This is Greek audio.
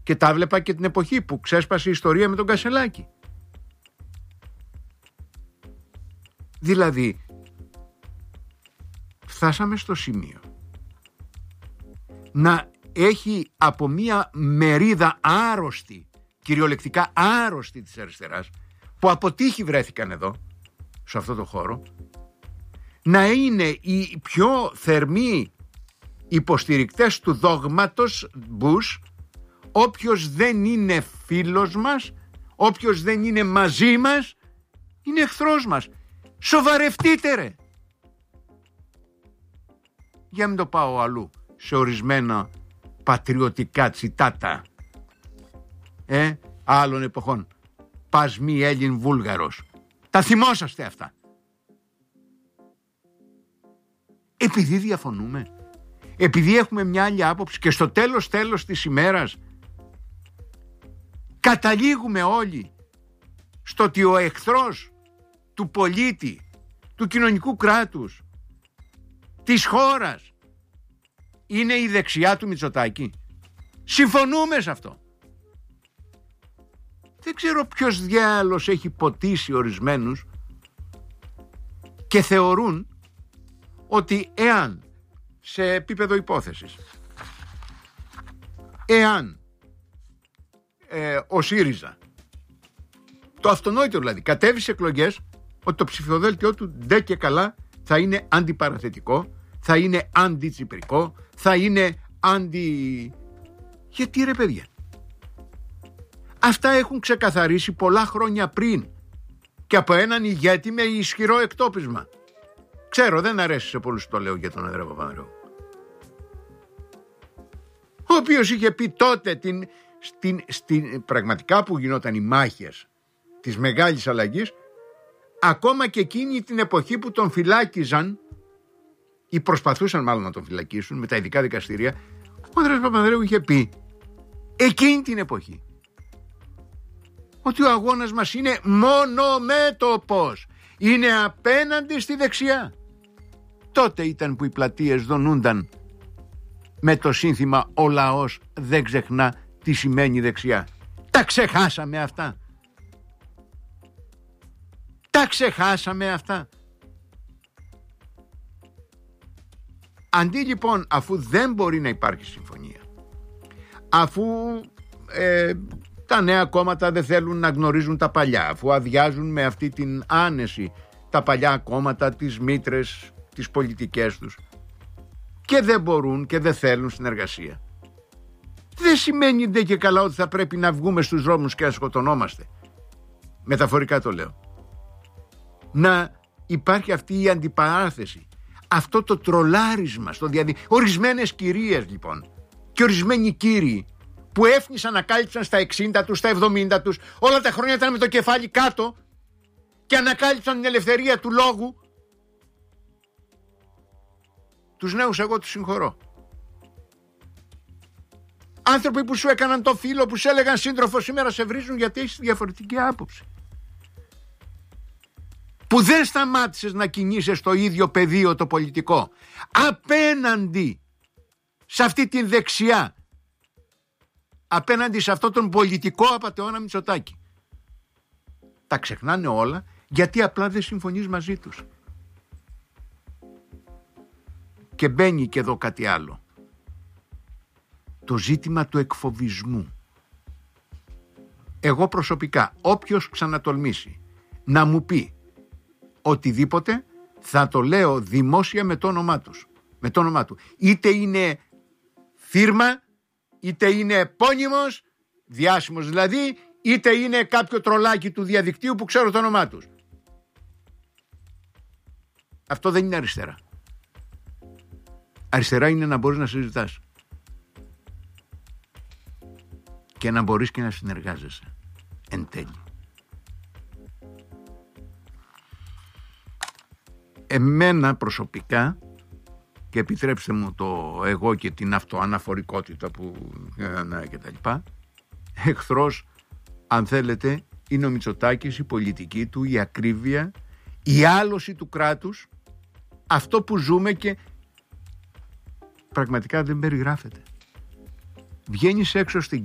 Και τα βλέπα και την εποχή που ξέσπασε η ιστορία με τον Κασελάκη. Δηλαδή, φτάσαμε στο σημείο να έχει από μία μερίδα άρρωστη, κυριολεκτικά άρρωστη της αριστεράς, που από τύχη βρέθηκαν εδώ, σε αυτό το χώρο, να είναι οι πιο θερμοί υποστηρικτές του δόγματος Bush. Όποιος δεν είναι φίλος μας, όποιος δεν είναι μαζί μας, είναι εχθρός μας. Σοβαρευτείτε ρε. Για μην το πάω αλλού, σε ορισμένα πατριωτικά τσιτάτα άλλων εποχών. Πας μη Έλλην Βούλγαρος. Τα θυμόσαστε αυτά. Επειδή διαφωνούμε, επειδή έχουμε μια άλλη άποψη και στο τέλος της ημέρας καταλήγουμε όλοι στο ότι ο εχθρός του πολίτη, του κοινωνικού κράτους, της χώρας είναι η δεξιά του Μητσοτάκη. Συμφωνούμε σε αυτό. Δεν ξέρω ποιος διάλος έχει ποτίσει ορισμένους και θεωρούν ότι εάν σε επίπεδο υπόθεσης, εάν ο ΣΥΡΙΖΑ, το αυτονόητο δηλαδή, κατέβει σε εκλογές, ότι το ψηφοδέλτιό του ντε και καλά θα είναι αντιπαραθετικό, θα είναι αντιτσιπρικό, θα είναι Γιατί ρε παιδιά, αυτά έχουν ξεκαθαρίσει πολλά χρόνια πριν και από έναν ηγέτη με ισχυρό εκτόπισμα. Ξέρω, δεν αρέσει σε πολλούς το λέω για τον Ανδρέα Παπανδρέου, ο οποίος είχε πει τότε στην πραγματικά που γινόταν οι μάχες της μεγάλης αλλαγής, ακόμα και εκείνη την εποχή που τον φυλάκιζαν ή προσπαθούσαν μάλλον να τον φυλακίσουν με τα ειδικά δικαστήρια, ο Ανδρέας Παπανδρέου είχε πει εκείνη την εποχή ότι ο αγώνας μας είναι μονομέτωπος, είναι απέναντι στη δεξιά. Τότε ήταν που οι πλατείες δονούνταν με το σύνθημα «Ο λαός δεν ξεχνά τι σημαίνει δεξιά». Τα ξεχάσαμε αυτά. Τα ξεχάσαμε αυτά. Αντί λοιπόν, αφού δεν μπορεί να υπάρχει συμφωνία, αφού τα νέα κόμματα δεν θέλουν να γνωρίζουν τα παλιά, αφού αδειάζουν με αυτή την άνεση τα παλιά κόμματα, τις μήτρες, τις πολιτικές τους, και δεν μπορούν και δεν θέλουν συνεργασία, δεν σημαίνει ντε και καλά ότι θα πρέπει να βγούμε στους δρόμους και να σκοτωνόμαστε. Μεταφορικά το λέω. Να υπάρχει αυτή η αντιπαράθεση, αυτό το τρολάρισμα στο Ορισμένες κυρίες λοιπόν και ορισμένοι κύριοι που έφνησαν, ανακάλυψαν στα 60 τους, στα 70 τους, όλα τα χρόνια ήταν με το κεφάλι κάτω και ανακάλυψαν την ελευθερία του λόγου. Τους νέους εγώ τους συγχωρώ. Άνθρωποι που σου έκαναν το φίλο, που σου έλεγαν σύντροφο, σήμερα σε βρίζουν γιατί έχεις διαφορετική άποψη. Που δεν σταμάτησες να κινείσαι στο ίδιο πεδίο το πολιτικό, απέναντι σε αυτή την δεξιά, απέναντι σε αυτόν τον πολιτικό απατεώνα Μητσοτάκη. Τα ξεχνάνε όλα γιατί απλά δεν συμφωνείς μαζί τους. Και μπαίνει και εδώ κάτι άλλο. Το ζήτημα του εκφοβισμού. Εγώ προσωπικά, όποιος ξανατολμήσει να μου πει οτιδήποτε, θα το λέω δημόσια με το όνομά του. Είτε είναι φίρμα, είτε είναι επώνυμος, διάσημος δηλαδή, είτε είναι κάποιο τρολάκι του διαδικτύου που ξέρω το όνομά τους. Αυτό δεν είναι αριστερά. Αριστερά είναι να μπορείς να συζητάς και να μπορείς και να συνεργάζεσαι εν τέλει. Εμένα προσωπικά, και επιτρέψτε μου το εγώ και την αυτοαναφορικότητα που και τα λοιπά, εχθρός αν θέλετε είναι ο Μητσοτάκης, η πολιτική του, η ακρίβεια, η άλωση του κράτους, αυτό που ζούμε και πραγματικά δεν περιγράφεται. Βγαίνεις έξω στην